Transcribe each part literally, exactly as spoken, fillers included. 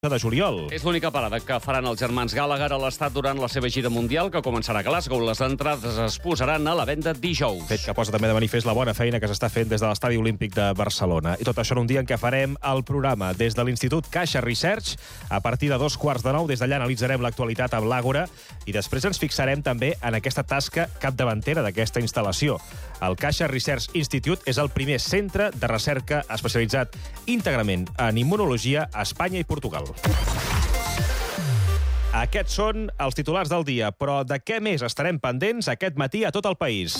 de juliol. És l'única parada que faran els germans Gallagher a l'estat durant la seva gira mundial, que començarà a Glasgow. Les entrades es posaran a la venda dijous. Fet que posa també de manifest la bona feina que s'està fent des de l'Estadi Olímpic de Barcelona. I tot això en un dia en què farem el programa des de l'Institut Caixa Research. A partir de dos quarts de nou, des d'allà analitzarem l'actualitat amb l'Àgora i després ens fixarem també en aquesta tasca capdavantera d'aquesta instal·lació. El Caixa Research Institute és el primer centre de recerca especialitzat íntegrament en immunologia a Espanya i Portugal. Aquests són els titulars del dia, però de què més estarem pendents aquest matí a tot el país?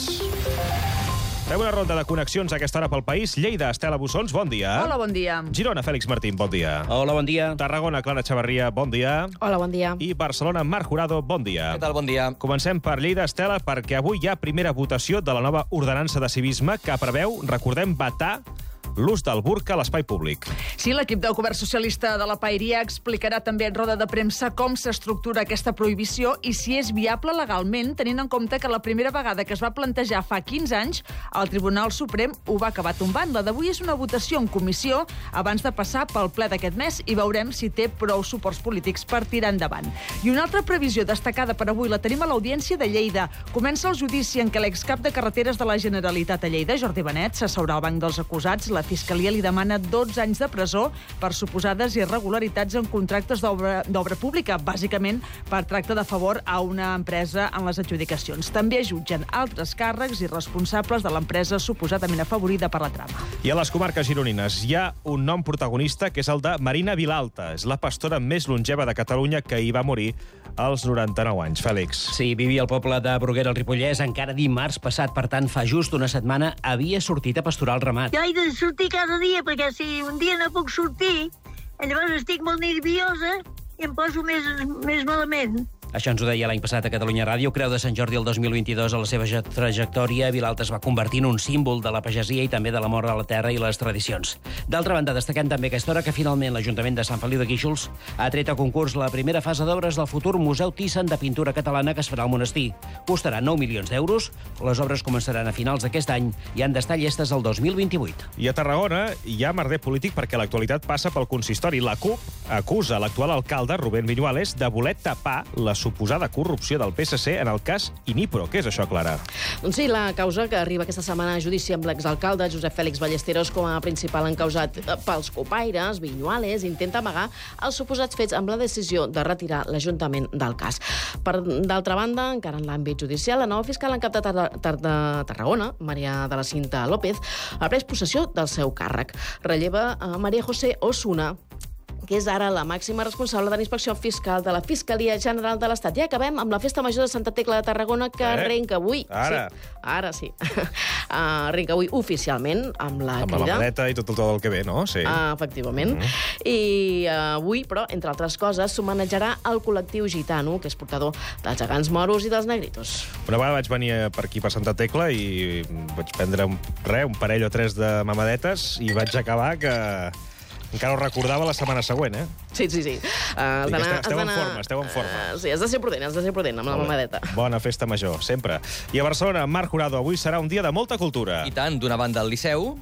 Fem una ronda de connexions a aquesta hora pel país. Lleida, Estela Bussons, bon dia. Hola, bon dia. Girona, Fèlix Martín, bon dia. Hola, bon dia. Tarragona, Clara Chavarria, bon dia. Hola, bon dia. I Barcelona, Marc Jurado, bon dia. Què tal, bon dia? Comencem per Lleida, Estela, perquè avui hi ha primera votació de la nova ordenança de civisme que preveu, recordem, vetar l'ús del burca a l'espai públic. Sí, l'equip del govern socialista de la Paeria explicarà també en roda de premsa com s'estructura aquesta prohibició i si és viable legalment, tenint en compte que la primera vegada que es va plantejar fa quinze anys, el Tribunal Suprem ho va acabar tombant. La d'avui és una votació en comissió abans de passar pel ple d'aquest mes i veurem si té prou suports polítics per tirar endavant. I una altra previsió destacada per avui la tenim a l'Audiència de Lleida. Comença el judici en què l'excap de carreteres de la Generalitat a Lleida, Jordi Benet, s'asseurà al banc dels acusats. La Fiscalia li demana dotze anys de presó per suposades irregularitats en contractes d'obra pública, bàsicament per tracte de favor a una empresa en les adjudicacions. També jutgen altres càrrecs i responsables de l'empresa suposadament afavorida per la trama. I a les comarques gironines hi ha un nom protagonista que és el de Marina Vilalta. És la pastora més longeva de Catalunya que hi va morir als noranta-nou anys. Fèlix. Sí, vivia al poble de Bruguera, al Ripollès, encara dimarts passat. Per tant, fa just una setmana havia sortit a pasturar el ramat. Jo he de sortir cada dia, perquè si un dia no puc sortir, llavors estic molt nerviosa i em poso més, més malament. Això ens ho deia l'any passat a Catalunya Ràdio. Creu de Sant Jordi el dos mil vint-i-dos, a la seva trajectòria, Vilalta es va convertir en un símbol de la pagesia i també de l'amor a la terra i les tradicions. D'altra banda, destaquem també aquesta hora que finalment l'Ajuntament de Sant Feliu de Guíxols ha tret a concurs la primera fase d'obres del futur Museu Thyssen de Pintura Catalana que es farà al monestir. Costarà nou milions d'euros, les obres començaran a finals d'aquest any i han d'estar llestes el dos mil vint-i-vuit. I a Tarragona hi ha merder polític perquè l'actualitat passa pel consistori. La CUP acusa l'actual alcalde, Rubén Viñuales, de voler tapar la suposada corrupció del P S C en el cas Inipro. Què és això, Clara? Doncs sí, la causa que arriba aquesta setmana a judici amb l'exalcalde Josep Fèlix Ballesteros com a principal encausat pels copaires, Viñuales intenta amagar els suposats fets amb la decisió de retirar l'Ajuntament del cas. Per d'altra banda, encara en l'àmbit judicial, la nova fiscal en cap de, Tar Tar de Tarragona, Maria de la Cinta López, ha pres possessió del seu càrrec. Relleva a Maria José Osuna, que és ara la màxima responsable de la inspecció fiscal de la Fiscalia General de l'Estat. Ja acabem amb la Festa Major de Santa Tecla de Tarragona, que eh? arrenca avui. Ara. Sí, ara sí. Uh, arrenca avui oficialment amb la amb crida. Amb la maleta i tot, tot el que ve, no? Sí. Uh, efectivament. Mm -hmm. I uh, avui, però, entre altres coses, s'homenatjarà el col·lectiu gitano, que és portador dels gegants moros i dels negritos. Una vegada vaig venir per aquí, per Santa Tecla, i vaig prendre un, re, un parell o tres de mamadetes i vaig acabar que encara ho recordava la setmana següent, eh? Sí, sí, sí. Uh, Dic, esteu esteu en forma, esteu en forma. Uh, sí, has de ser prudent, has de ser prudent amb la mamadeta. Bona festa major, sempre. I a Barcelona, Marc Jurado, avui serà un dia de molta cultura. I tant, d'una banda al Liceu,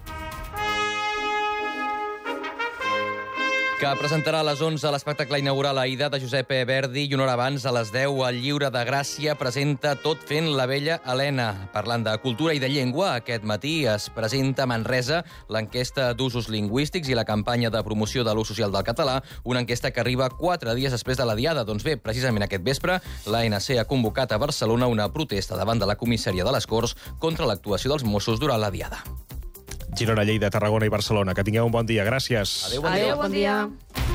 que presentarà a les onze l'espectacle inaugural Aida de Josep Verdi i una hora abans, a les deu, el Lliure de Gràcia presenta Tot fent la vella Helena. Parlant de cultura i de llengua, aquest matí es presenta a Manresa l'enquesta d'usos lingüístics i la campanya de promoció de l'ús social del català, una enquesta que arriba quatre dies després de la Diada. Doncs bé, precisament aquest vespre, l'A N C ha convocat a Barcelona una protesta davant de la comissaria de les Corts contra l'actuació dels Mossos durant la Diada. Girona, Lleida, Tarragona i Barcelona. Que tingueu un bon dia. Gràcies. Adéu, bon Adéu, dia. bon dia.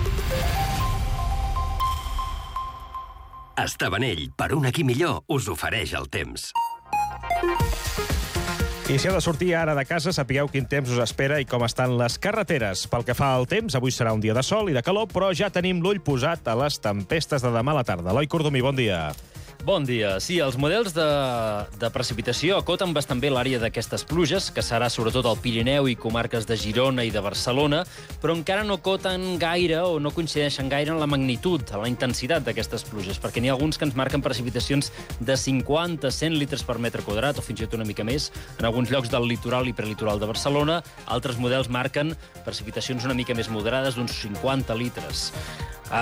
Estavanell, per un aquí millor, us ofereix el temps. I si heu de sortir ara de casa, sapigueu quin temps us espera i com estan les carreteres. Pel que fa al temps, avui serà un dia de sol i de calor, però ja tenim l'ull posat a les tempestes de demà a la tarda. Eloi Cordomí, bon dia. Bon dia. Sí, els models de, de precipitació acoten bastant bé l'àrea d'aquestes pluges, que serà sobretot al Pirineu i comarques de Girona i de Barcelona, però encara no acoten gaire o no coincideixen gaire en la magnitud, en la intensitat d'aquestes pluges, perquè n'hi ha alguns que ens marquen precipitacions de cinquanta a cent litres per metre quadrat, o fins i tot una mica més, en alguns llocs del litoral i prelitoral de Barcelona. Altres models marquen precipitacions una mica més moderades, d'uns cinquanta litres. Uh,